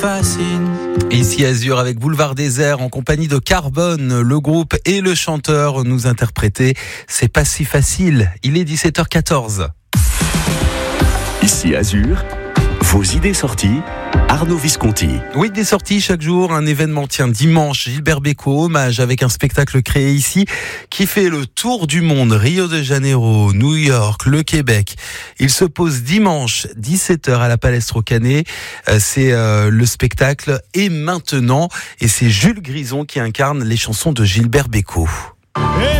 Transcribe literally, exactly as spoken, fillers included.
fascine. Ici Azur avec Boulevard Désert en compagnie de Carbone, le groupe et le chanteur nous interprétaient C'est pas si facile. Il est dix-sept heures quatorze. Ici Azur, vos idées sorties, Arnaud Visconti. Oui, des sorties chaque jour, un événement tient dimanche, Gilbert Bécaud, hommage avec un spectacle créé ici qui fait le tour du monde, Rio de Janeiro, New York, le Québec. Il se pose dimanche, dix-sept heures à la Palestre Canet. C'est euh, le spectacle Et maintenant, et c'est Jules Grison qui incarne les chansons de Gilbert Bécaud. Et